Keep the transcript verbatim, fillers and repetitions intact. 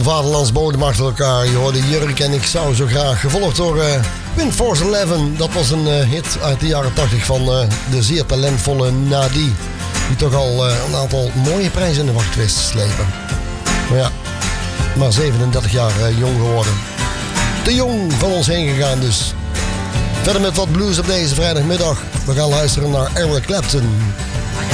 Vaderlandsbodem achter elkaar. Je hoorde Jurk en Ik zou zo graag. Gevolgd door uh, Wind Force elf. Dat was een uh, hit uit de jaren tachtig van uh, de zeer talentvolle Nadi. Die toch al uh, een aantal mooie prijzen in de wacht wist te slepen. Maar ja, maar zevenendertig jaar uh, jong geworden. Te jong van ons heen gegaan dus. Verder met wat blues op deze vrijdagmiddag. We gaan luisteren naar Eric Clapton.